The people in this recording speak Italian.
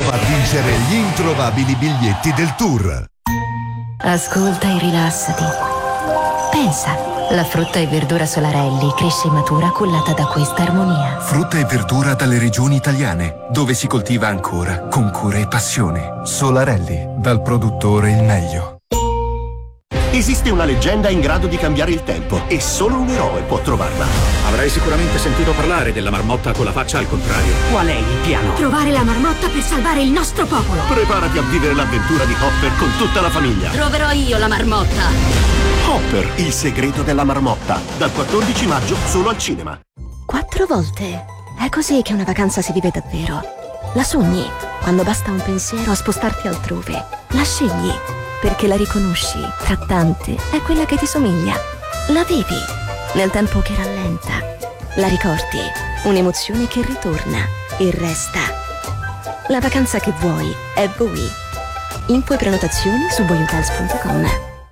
Prova a vincere gli introvabili biglietti del tour. Ascolta e rilassati. Pensa, la frutta e verdura Solarelli cresce e matura cullata da questa armonia. Frutta e verdura dalle regioni italiane, dove si coltiva ancora con cura e passione. Solarelli, dal produttore il meglio. Esiste una leggenda in grado di cambiare il tempo e solo un eroe può trovarla. Avrai sicuramente sentito parlare della marmotta con la faccia al contrario. Qual è il piano? Trovare la marmotta per salvare il nostro popolo. Preparati a vivere l'avventura di Hopper con tutta la famiglia. Troverò io la marmotta. Hopper, il segreto della marmotta. Dal 14 maggio solo al cinema. 4 volte. È così che una vacanza si vive davvero. La sogni, quando basta un pensiero a spostarti altrove. La scegli, perché la riconosci tra tante, è quella che ti somiglia. La vivi nel tempo che rallenta. La ricordi, un'emozione che ritorna e resta. La vacanza che vuoi è voi. Info e prenotazioni su voihotels.com.